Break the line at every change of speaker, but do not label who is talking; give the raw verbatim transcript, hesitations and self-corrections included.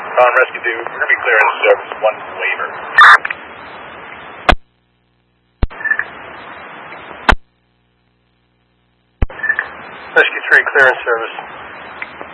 Con Rescue two, we're going to be clearing service, one waiver.
Rescue three, clearance service.